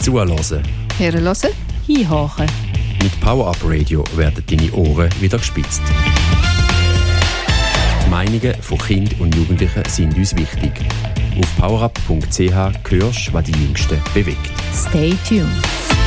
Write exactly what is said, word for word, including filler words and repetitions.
Zuhören. Hören, hinhören. Mit Power Up Radio werden deine Ohren wieder gespitzt. Die Meinungen von Kindern und Jugendlichen sind uns wichtig. Auf powerup punkt c h hörst du, was die Jüngsten bewegt. Stay tuned.